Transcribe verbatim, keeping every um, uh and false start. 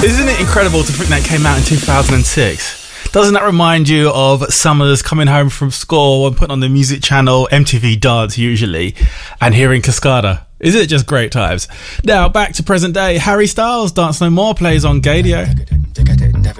Isn't it incredible to think that came out in two thousand six? Doesn't that remind you of summers coming home from school and putting on the music channel, M T V Dance usually, and hearing Cascada? Isn't it just great times? Now, back to present day. Harry Styles' Dance No More plays on Gaydio.